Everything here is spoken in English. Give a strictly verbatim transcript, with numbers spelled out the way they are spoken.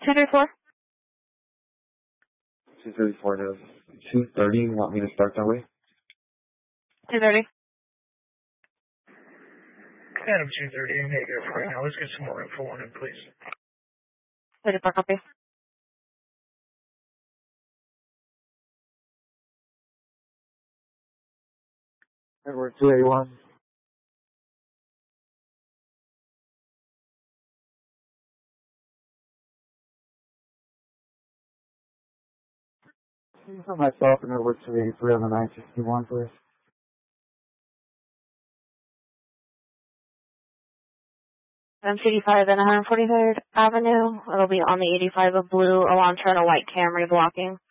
two thirty-four. two thirty-four to two thirty. You want me to start that way? two thirty. Adam two thirty, I'm negative right now. Let's get some more info on him, please. thirty-four copy. Edward two eighty-one. For myself and Edward two eighty-three on the nine sixty-one, please. M C eighty-five and one forty-third Avenue. It'll be on the eighty-five of blue, a Elantra and a white Camry blocking.